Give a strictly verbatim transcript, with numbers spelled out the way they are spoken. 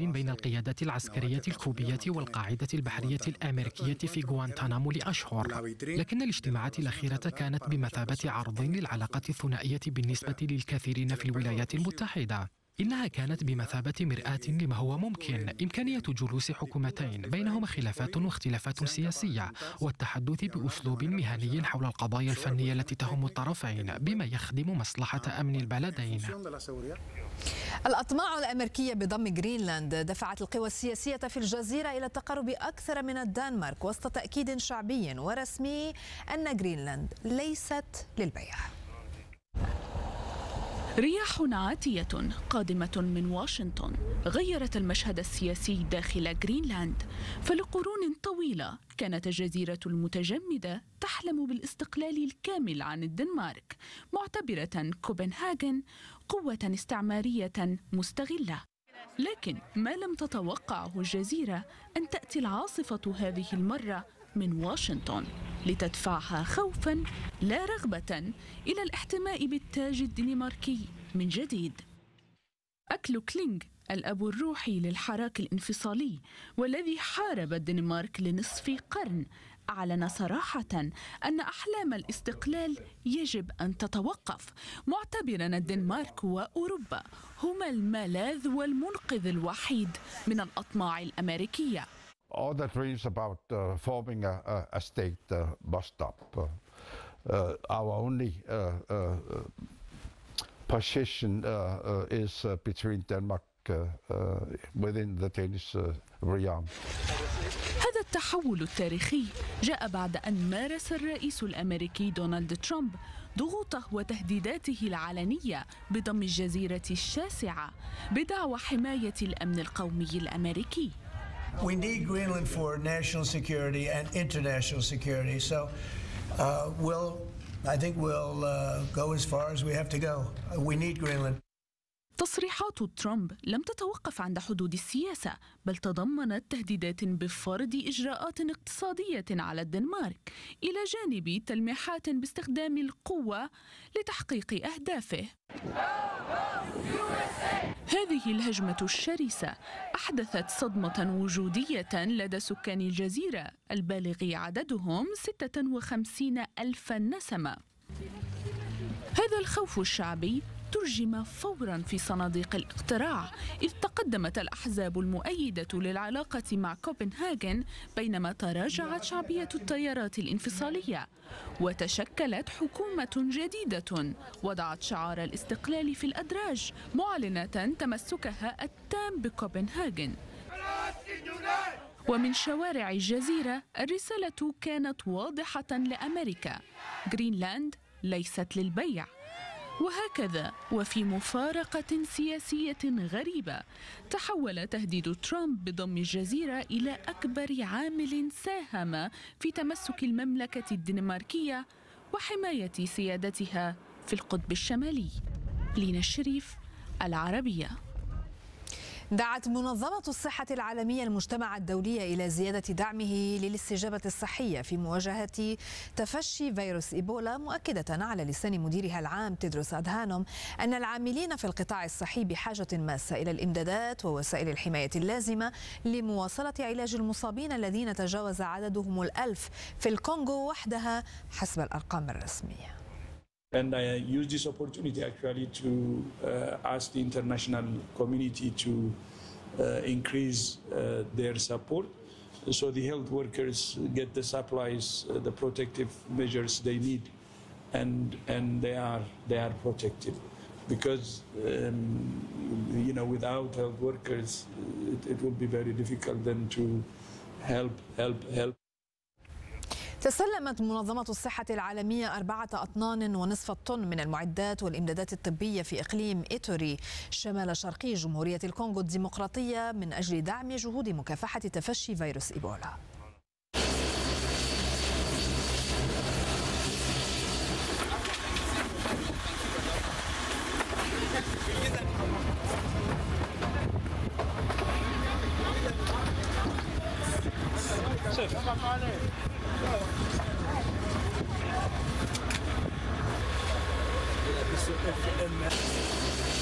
تواصل بين القيادات العسكرية الكوبية والقاعدة البحرية الأمريكية في غوانتانامو لأشهر، لكن الاجتماعات الأخيرة كانت بمثابة عرض للعلاقة الثنائية بالنسبة للكثيرين في الولايات المتحدة. إنها كانت بمثابة مرآة لما هو ممكن، إمكانية جلوس حكومتين بينهما خلافات واختلافات سياسية والتحدث بأسلوب مهني حول القضايا الفنية التي تهم الطرفين بما يخدم مصلحة أمن البلدين. الأطماع الأمريكية بضم غرينلاند دفعت القوى السياسية في الجزيرة إلى التقرب أكثر من الدنمارك وسط تأكيد شعبي ورسمي أن غرينلاند ليست للبيع. رياح عاتية قادمة من واشنطن غيرت المشهد السياسي داخل غرينلاند، فلقرون طويلة كانت الجزيرة المتجمدة تحلم بالاستقلال الكامل عن الدنمارك، معتبرة كوبنهاغن قوة استعمارية مستغلة. لكن ما لم تتوقعه الجزيرة أن تأتي العاصفة هذه المرة من واشنطن لتدفعها خوفا لا رغبة إلى الاحتماء بالتاج الدنماركي من جديد. أكلو كلينغ الأب الروحي للحراك الانفصالي والذي حارب الدنمارك لنصف قرن أعلن صراحة أن أحلام الاستقلال يجب أن تتوقف، معتبرا الدنمارك وأوروبا هما الملاذ والمنقذ الوحيد من الأطماع الأمريكية. All the dreams about uh, forming a, a state uh, must stop. Uh, uh, our only uh, uh, position uh, uh, is uh, between Denmark uh, uh, within the Danish uh, realm. هذا التحول التاريخي جاء بعد أن مارس الرئيس الأمريكي دونالد ترامب ضغوطه وتهديداته العلنية بضم الجزيرة الشاسعة بدعوى حماية الأمن القومي الأمريكي. We need Greenland for national security and international security. So uh, we'll, I think we'll uh, go as far as we have to go. We need Greenland. تصريحات ترامب لم تتوقف عند حدود السياسة، بل تضمنت تهديدات بفرض إجراءات اقتصادية على الدنمارك إلى جانب تلميحات باستخدام القوة لتحقيق أهدافه. هذه الهجمة الشرسة أحدثت صدمة وجودية لدى سكان الجزيرة البالغ عددهم ستة وخمسين ألف نسمة. هذا الخوف الشعبي ترجم فوراً في صناديق الاقتراع، إذ تقدمت الأحزاب المؤيدة للعلاقة مع كوبنهاغن بينما تراجعت شعبية التيارات الانفصالية، وتشكلت حكومة جديدة وضعت شعار الاستقلال في الأدراج، معلنة تمسكها التام بكوبنهاغن. ومن شوارع الجزيرة الرسالة كانت واضحة لأمريكا: غرينلاند ليست للبيع. وهكذا وفي مفارقة سياسية غريبة تحول تهديد ترامب بضم الجزيرة إلى أكبر عامل ساهم في تمسك المملكة الدنماركية وحماية سيادتها في القطب الشمالي. لينا الشريف، العربية. دعت منظمة الصحة العالمية المجتمع الدولي إلى زيادة دعمه للاستجابة الصحية في مواجهة تفشي فيروس إيبولا، مؤكدة على لسان مديرها العام تيدروس أدهانوم أن العاملين في القطاع الصحي بحاجة ماسة إلى الإمدادات ووسائل الحماية اللازمة لمواصلة علاج المصابين الذين تجاوز عددهم الألف في الكونغو وحدها حسب الأرقام الرسمية. And I use this opportunity actually to uh, ask the international community to uh, increase uh, their support so the health workers get the supplies, uh, the protective measures they need, and and they are they are protected, because um, you know without health workers it, it will be very difficult then to help help help. تسلمت منظمة الصحة العالمية أربعة أطنان ونصف الطن من المعدات والإمدادات الطبية في إقليم إيتوري شمال شرقي جمهورية الكونغو الديمقراطية من أجل دعم جهود مكافحة تفشي فيروس إيبولا. Chef,